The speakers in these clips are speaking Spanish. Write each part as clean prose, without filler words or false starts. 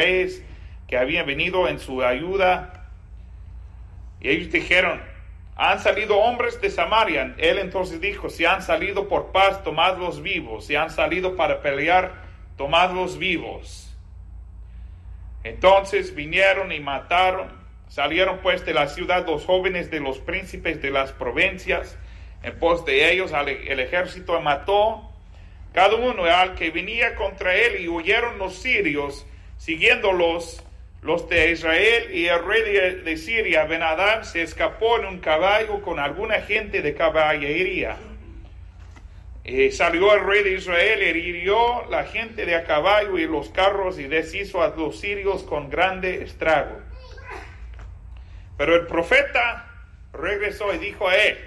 reyes que habían venido en su ayuda. Y ellos dijeron: han salido hombres de Samaria. Él entonces dijo: si han salido por paz, tomadlos vivos. Si han salido para pelear, tomadlos vivos. Entonces vinieron y mataron. Salieron pues de la ciudad los jóvenes de los príncipes de las provincias. En pos de ellos el ejército mató cada uno al que venía contra él, y huyeron los sirios, siguiéndolos los de Israel. Y el rey de Siria, Ben-Hadad, se escapó en un caballo con alguna gente de caballería. Y salió el rey de Israel, hirió la gente de a caballo y los carros, y deshizo a los sirios con grande estrago. Pero el profeta regresó y dijo a él: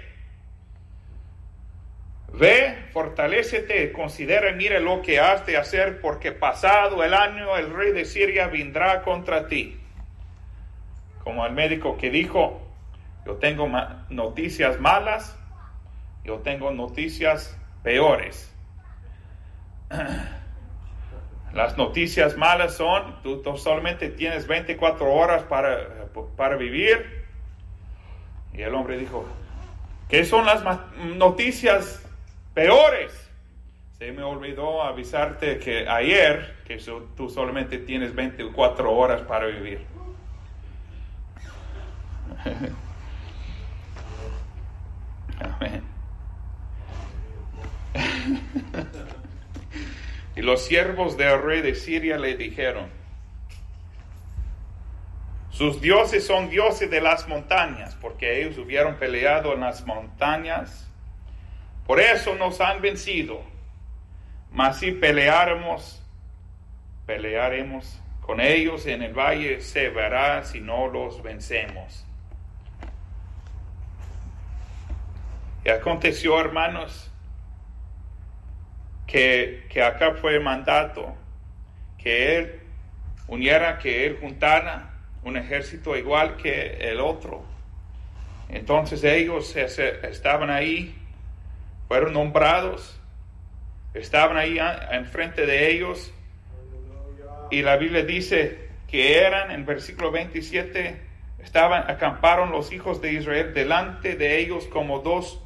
ve, fortalécete, considera y mira lo que has de hacer, porque pasado el año el rey de Siria vendrá contra ti. Como el médico que dijo: yo tengo noticias malas, yo tengo noticias peores. Las noticias malas son: tú solamente tienes 24 horas para vivir. Y el hombre dijo: ¿qué son las noticias peores? Se me olvidó avisarte que ayer que tú solamente tienes 24 horas para vivir. Amén. Y los siervos del rey de Siria le dijeron: sus dioses son dioses de las montañas, porque ellos hubieron peleado en las montañas. Por eso nos han vencido. Mas si pelearemos con ellos en el valle, se verá si no los vencemos. Y aconteció, hermanos, que acá fue el mandato que él juntara un ejército igual que el otro. Entonces ellos estaban ahí, fueron nombrados, estaban ahí enfrente de ellos, y la Biblia dice que eran, en versículo 27, acamparon los hijos de Israel delante de ellos como dos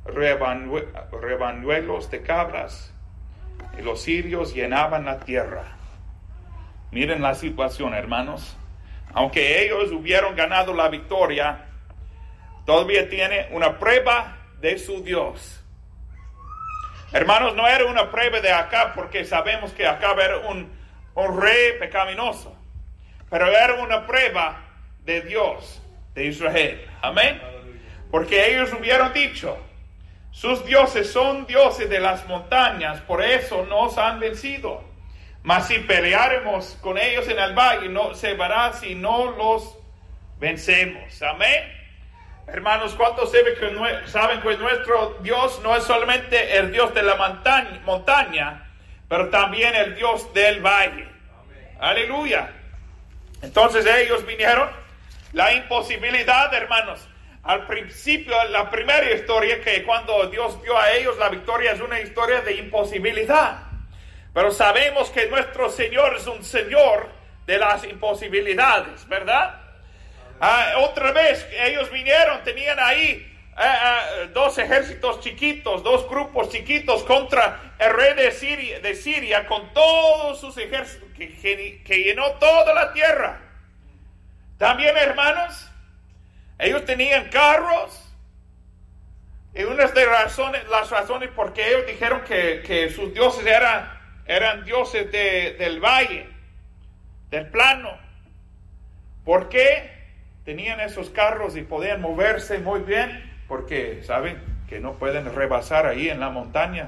rebañuelos de cabras, y los sirios llenaban la tierra. Miren la situación, hermanos. Aunque ellos hubieron ganado la victoria, todavía tiene una prueba de su Dios. Hermanos, no era una prueba de Acab, porque sabemos que Acab era un rey pecaminoso, pero era una prueba de Dios de Israel. Amén. Porque ellos hubieron dicho: sus dioses son dioses de las montañas, por eso nos han vencido. Mas si peleáremos con ellos en el valle, no se verá si no los vencemos. Amén. Hermanos, ¿cuántos saben que nuestro Dios no es solamente el Dios de la montaña, pero también el Dios del valle? Amén. Aleluya. Entonces ellos vinieron. La imposibilidad, hermanos. Al principio, la primera historia, que cuando Dios dio a ellos la victoria, es una historia de imposibilidad. Pero sabemos que nuestro Señor es un Señor de las imposibilidades, ¿verdad? Otra vez ellos vinieron, tenían ahí dos ejércitos chiquitos, dos grupos chiquitos contra el rey de Siria con todos sus ejércitos que llenó toda la tierra. También, hermanos, ellos tenían carros. Y una de las razones por qué ellos dijeron que sus dioses eran dioses del valle, del plano. ¿Por qué tenían esos carros y podían moverse muy bien? Porque saben que no pueden rebasar ahí en la montaña.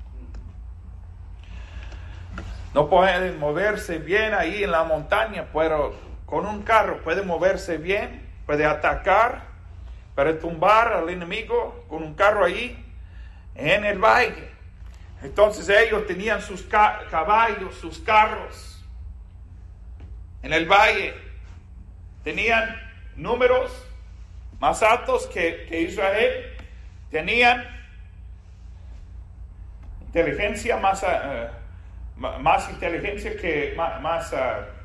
No pueden moverse bien ahí en la montaña, pero con un carro pueden moverse bien, puede atacar, para tumbar al enemigo con un carro ahí en el valle. Entonces ellos tenían sus caballos, sus carros en el valle. Tenían números más altos que Israel. Tenían inteligencia más inteligencia que más